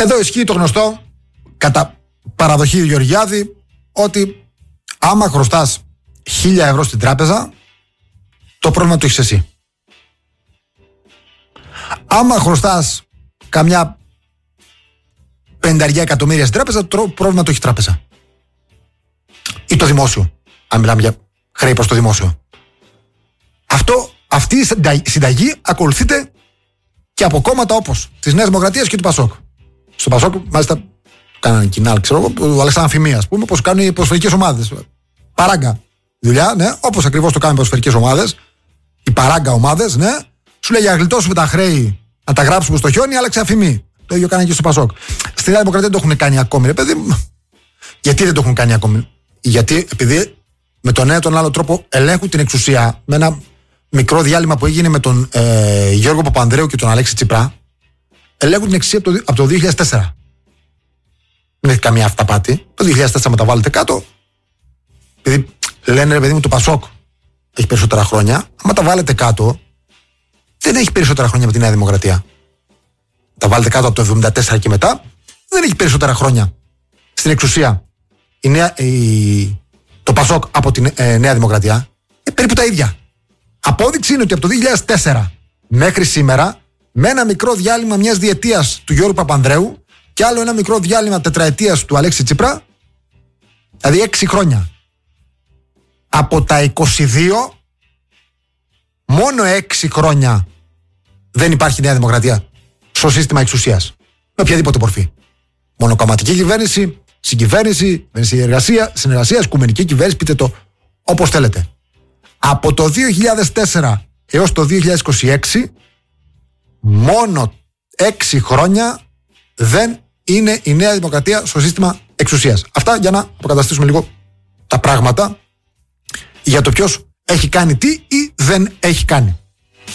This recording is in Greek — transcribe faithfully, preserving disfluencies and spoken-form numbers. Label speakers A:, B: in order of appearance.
A: Εδώ ισχύει το γνωστό, κατά παραδοχή Γεωργιάδη, ότι άμα χρωστάς χίλια ευρώ στην τράπεζα, το πρόβλημα το έχεις εσύ. Άμα χρωστάς καμιά πενταριά εκατομμύρια στην τράπεζα, το πρόβλημα το έχει η τράπεζα. Ή το δημόσιο, αν μιλάμε για χρέη προς το δημόσιο. Αυτό, αυτή η συνταγή ακολουθείται και από κόμματα όπως της Νέας Δημοκρατίας και του Πασόκ. Στο Πασόκ, μάλιστα, κάνανε κοινά, ξέρω εγώ, ο Αλέξανδρου Αμφιμία, ας πούμε, όπως κάνουν οι ποδοσφαιρικές ομάδες. Παράγκα δουλειά, ναι, όπως ακριβώς το κάνουν οι ποδοσφαιρικές ομάδες, οι παράγκα ομάδες, ναι. Σου λέει για να γλιτώσουμε τα χρέη, να τα γράψουμε στο χιόνι, άλλαξε αφημί. Το ίδιο κάνει και στο Πασόκ. Στη Νέα Δημοκρατία δεν το έχουν κάνει ακόμη, ρε παιδί. Γιατί δεν το έχουν κάνει ακόμη? Γιατί επειδή με τον ένα τον άλλο τρόπο ελέγχουν την εξουσία, με ένα μικρό διάλειμμα που έγινε με τον ε, Γιώργο Παπανδρέου και τον Αλέξη Τσίπρα, ελέγχουν την εξουσία από το, από το δύο χιλιάδες τέσσερα. Δεν έχει καμία αυταπάτη. Το δύο χιλιάδες τέσσερα με τα βάλετε κάτω. Επειδή λένε, ρε παιδί μου, το Πασόκ έχει περισσότερα χρόνια. Άμα τα βάλετε κάτω, δεν έχει περισσότερα χρόνια με τη Νέα Δημοκρατία. Τα βάλετε κάτω από το εβδομήντα τέσσερα και μετά, δεν έχει περισσότερα χρόνια στην εξουσία η νέα, η, το Πασόκ από τη ε, Νέα Δημοκρατία. Ε, περίπου τα ίδια. Απόδειξη είναι ότι από το δύο χιλιάδες τέσσερα μέχρι σήμερα, με ένα μικρό διάλειμμα μιας διετίας του Γιώργου Παπανδρέου και άλλο ένα μικρό διάλειμμα τετραετίας του Αλέξη Τσίπρα, δηλαδή έξι χρόνια. Από τα είκοσι δύο, μόνο έξι χρόνια δεν υπάρχει Νέα Δημοκρατία στο σύστημα εξουσίας. Με οποιαδήποτε μορφή. Μονοκομματική κυβέρνηση, συγκυβέρνηση, συνεργασία, συνεργασία, οικουμενική κυβέρνηση, πείτε το όπως θέλετε. Από το δύο χιλιάδες τέσσερα έως το δύο χιλιάδες είκοσι έξι, μόνο έξι χρόνια δεν είναι η Νέα Δημοκρατία στο σύστημα εξουσίας. Αυτά για να αποκαταστήσουμε λίγο τα πράγματα για το ποιος έχει κάνει τι ή δεν έχει κάνει.